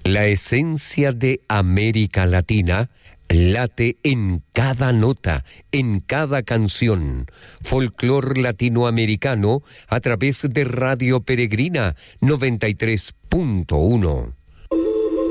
La esencia de América Latina late en cada nota, en cada canción. Folclor latinoamericano a través de Radio Peregrina 93.1.